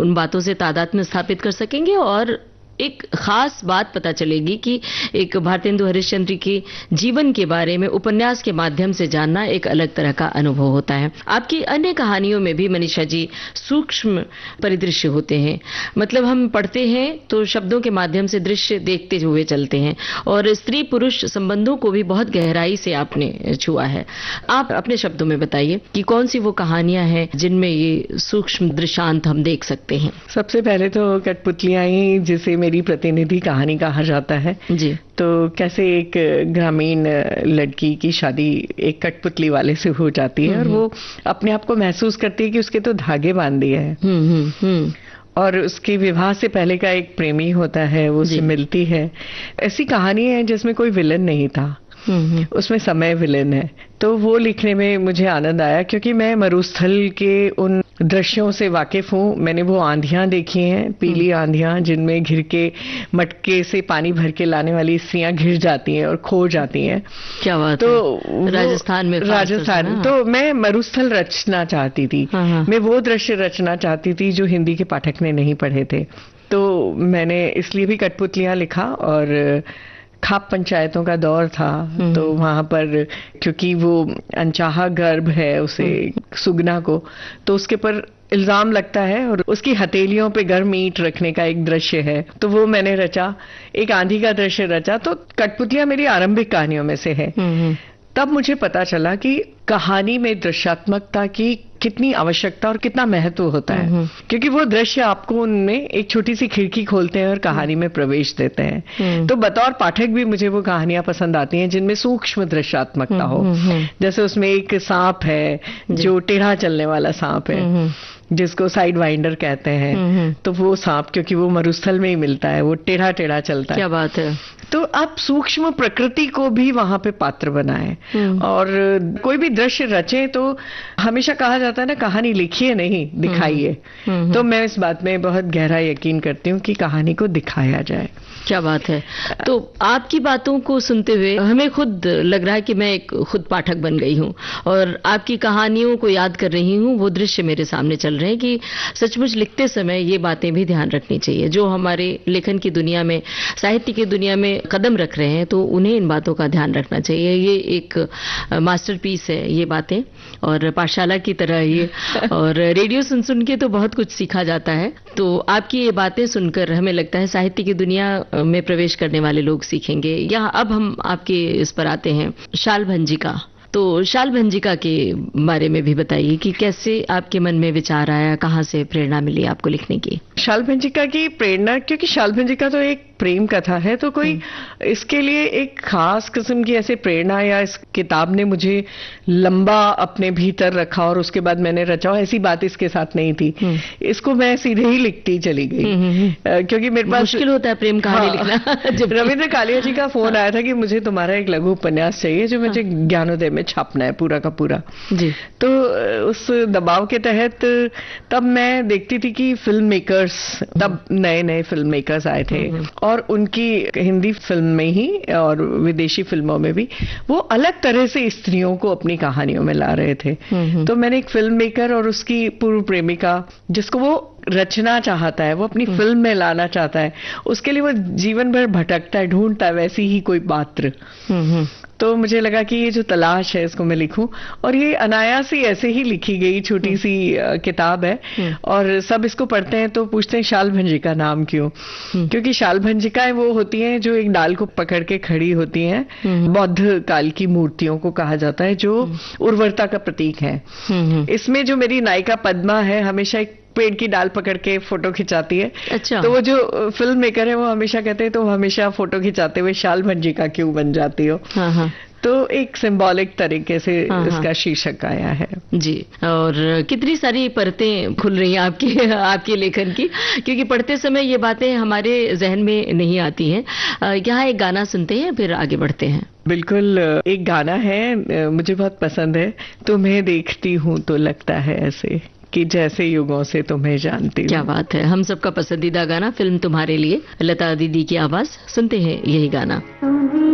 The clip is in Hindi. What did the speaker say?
उन बातों से तादात्म्य स्थापित कर सकेंगे और एक खास बात पता चलेगी कि एक भारतेंदु हरिश्चंद्र के जीवन के बारे में उपन्यास के माध्यम से जानना एक अलग तरह का अनुभव होता है। आपकी अन्य कहानियों में भी मनीषा जी सूक्ष्म परिदृश्य होते हैं, मतलब हम पढ़ते हैं तो शब्दों के माध्यम से दृश्य देखते हुए चलते हैं और स्त्री पुरुष संबंधों को भी बहुत गहराई से आपने छुआ है। आप अपने शब्दों में बताइए कि कौन सी वो कहानियां हैं जिनमें ये सूक्ष्म दृश्यांत हम देख सकते हैं। सबसे पहले तो कठपुतलियां ही, जिसे मेरी प्रतिनिधि कहानी कहा जाता है जी। तो कैसे एक ग्रामीण लड़की की शादी एक कठपुतली वाले से हो जाती है और वो अपने आप को महसूस करती है कि उसके तो धागे बांध दिए हैं और उसके विवाह से पहले का एक प्रेमी होता है, वो उससे मिलती है। ऐसी कहानी है जिसमें कोई विलन नहीं था, उसमें समय विलेन है। तो वो लिखने में मुझे आनंद आया क्योंकि मैं मरुस्थल के उन दृश्यों से वाकिफ हूँ। मैंने वो आंधियां देखी हैं, पीली आंधियां, जिनमें घिर के मटके से पानी भर के लाने वाली स्त्रियां घिर जाती हैं और खो जाती हैं। क्या बात तो है? राजस्थान तो मैं मरुस्थल रचना चाहती थी। मैं वो दृश्य रचना चाहती थी जो हिंदी के पाठक ने नहीं पढ़े थे। तो मैंने इसलिए भी कठपुतलियां लिखा। और खाप पंचायतों का दौर था, तो वहां पर क्योंकि वो अनचाहा गर्भ है उसे सुगना को, तो उसके पर इल्जाम लगता है और उसकी हथेलियों पे गर्म ईंट रखने का एक दृश्य है, तो वो मैंने रचा। एक आंधी का दृश्य रचा। तो कठपुतलियां मेरी आरंभिक कहानियों में से है। तब मुझे पता चला कि कहानी में दृश्यात्मकता की कितनी आवश्यकता और कितना महत्व होता है, क्योंकि वो दृश्य आपको उनमें एक छोटी सी खिड़की खोलते हैं और कहानी में प्रवेश देते हैं। तो बतौर पाठक भी मुझे वो कहानियां पसंद आती हैं जिनमें सूक्ष्म दृश्यात्मकता हो। जैसे उसमें एक सांप है जो टेढ़ा चलने वाला सांप है, जिसको साइड वाइंडर कहते हैं। तो वो सांप, क्योंकि वो मरुस्थल में ही मिलता है, वो टेढ़ा टेढ़ा चलता है। क्या बात है। तो आप सूक्ष्म प्रकृति को भी वहां पे पात्र बनाएं और कोई भी दृश्य रचें। तो हमेशा कहा जाता है ना, कहानी लिखिए नहीं दिखाइए। तो मैं इस बात में बहुत गहरा यकीन करती हूँ कि कहानी को दिखाया जाए। क्या बात है। तो आपकी बातों को सुनते हुए हमें खुद लग रहा है कि मैं एक खुद पाठक बन गई हूँ और आपकी कहानियों को याद कर रही हूँ। वो दृश्य मेरे सामने चल रहे हैं कि सचमुच लिखते समय ये बातें भी ध्यान रखनी चाहिए। जो हमारे लेखन की दुनिया में, साहित्य की दुनिया में कदम रख रहे हैं, तो उन्हें इन बातों का ध्यान रखना चाहिए। ये एक मास्टरपीस है ये बातें, और पाठशाला की तरह ये, और रेडियो सुन सुन के तो बहुत कुछ सीखा जाता है। तो आपकी ये बातें सुनकर हमें लगता है साहित्य की दुनिया में प्रवेश करने वाले लोग सीखेंगे। यहाँ अब हम आपके इस पर आते हैं, शाल भंजिका। तो शाल भंजिका के बारे में भी बताइए कि कैसे आपके मन में विचार आया, कहाँ से प्रेरणा मिली आपको लिखने की। शाल भंजिका की प्रेरणा, क्योंकि शाल भंजिका तो एक प्रेम कथा है, तो कोई इसके लिए एक खास किस्म की ऐसे प्रेरणा या इस किताब ने मुझे लंबा अपने भीतर रखा और उसके बाद मैंने रचा, ऐसी बात इसके साथ नहीं थी। इसको मैं सीधे ही लिखती चली गई क्योंकि मेरे पास मुश्किल होता है प्रेम कहानी लिखना। जब रविंद्र कालिया जी का फोन आया था कि मुझे तुम्हारा एक लघु उपन्यास चाहिए जो मुझे ज्ञानोदय में छापना है पूरा का पूरा जी। तो उस दबाव के तहत तब मैं देखती थी कि फिल्म मेकर्स, तब नए नए फिल्म मेकर्स आए थे और उनकी हिंदी फिल्म में ही और विदेशी फिल्मों में भी वो अलग तरह से स्त्रियों को अपनी कहानियों में ला रहे थे। तो मैंने एक फिल्म मेकर और उसकी पूर्व प्रेमिका, जिसको वो रचना चाहता है, वो अपनी फिल्म में लाना चाहता है, उसके लिए वो जीवन भर भटकता है, ढूंढता है वैसी ही कोई पात्र। तो मुझे लगा कि ये जो तलाश है इसको मैं लिखूं, और ये अनायास ही ऐसे ही लिखी गई छोटी सी किताब है। और सब इसको पढ़ते हैं तो पूछते हैं शाल भंजिका नाम क्यों? क्योंकि शाल भंजिकाएं वो होती हैं जो एक डाल को पकड़ के खड़ी होती हैं। बौद्ध काल की मूर्तियों को कहा जाता है जो उर्वरता का प्रतीक है। इसमें जो मेरी नायिका पद्मा है, हमेशा एक पेड़ की डाल पकड़ के फोटो खिंचाती है। अच्छा। तो वो जो फिल्म मेकर है वो हमेशा कहते हैं तो हमेशा फोटो खिंचाते हुए शाल भंजिका क्यों बन जाती हो। तो एक सिंबॉलिक तरीके से इसका शीर्षक आया है जी। और कितनी सारी परतें खुल रही हैं आपके लेखन की, क्योंकि पढ़ते समय ये बातें हमारे जहन में नहीं आती हैं। यहाँ एक गाना सुनते हैं फिर आगे बढ़ते हैं। बिल्कुल, एक गाना है मुझे बहुत पसंद है, तुम्हें देखती हूँ तो लगता है ऐसे कि जैसे युगों से तुम्हें जानती हूँ। क्या बात है। हम सबका पसंदीदा गाना, फिल्म तुम्हारे लिए, लता दीदी की आवाज, सुनते हैं यही गाना।